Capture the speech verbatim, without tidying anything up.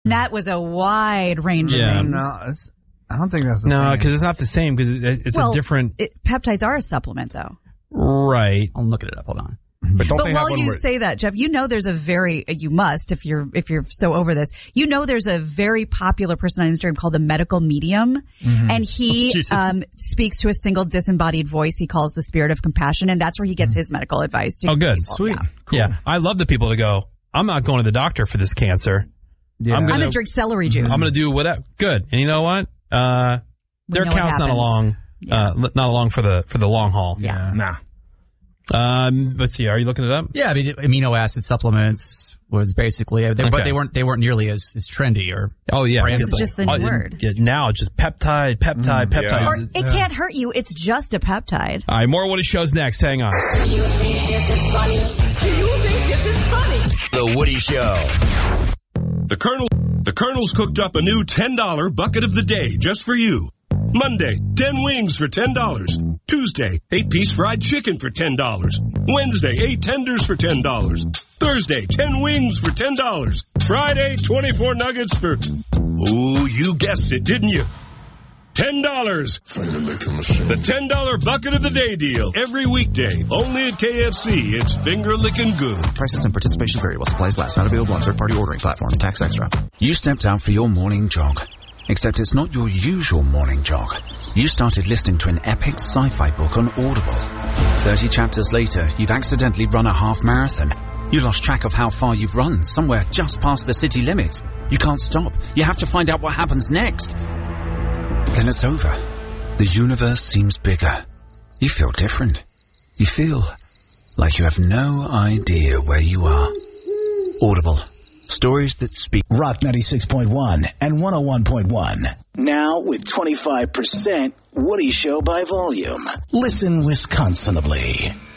That was a wide range Yeah. of things. No, it's, I don't think that's the No, same. because it's not the same. Because it, it's well, a different. It, peptides are a supplement, though. Right. I'm looking it up. Hold on. But, don't But they have while one you where, say that, Jeff, you know there's a very, you must, if you're if you're so over this, you know there's a very popular person on Instagram called the Medical Medium, Mm-hmm. and he Jesus. um, speaks to a single disembodied voice he calls the spirit of compassion, and that's where he gets his medical advice. To Oh, good. people. Sweet. Yeah. Cool. Yeah. I love the people to go, I'm not going to the doctor for this cancer. Yeah. I'm I'm gonna- going to drink celery juice. I'm going to do whatever. Good. And you know what? Uh, We their know what account's not happens. along, uh, li- not along for the, for the long haul. Yeah. Nah. Um, let's see. Are you looking it up? Yeah, I mean, amino acid supplements was basically, they, but Okay. they weren't they weren't nearly as, as trendy or. Oh, yeah. Brand This is new. just the new Oh, word. yeah, now it's just peptide, peptide, Mm, peptide. yeah. Or it can't hurt you. It's just a peptide. All right, more Woody Show's next. Hang on. The Woody Show. The Colonel, the Colonel's cooked up a new ten dollar bucket of the day just for you. Monday, ten wings for ten dollars. Tuesday, eight piece fried chicken for ten dollars. Wednesday, eight tenders for ten dollars. Thursday, ten wings for ten dollars. Friday, twenty-four nuggets for, oh, you guessed it, didn't you? ten dollars. The ten dollar bucket of the day deal. Every weekday. Only at K F C. It's finger licking good. Prices and participation vary while supplies last. Not available on third-party ordering platforms. Tax extra. You stepped out for your morning jog. Except it's not your usual morning jog. You started listening to an epic sci-fi book on Audible. Thirty chapters later, you've accidentally run a half marathon. You lost track of how far you've run, somewhere just past the city limits. You can't stop. You have to find out what happens next. Then it's over. The universe seems bigger. You feel different. You feel like you have no idea where you are. Audible. Stories that speak. Rock ninety-six point one and one oh one point one. Now with twenty-five percent Woody Show by volume. Listen Wisconsinably.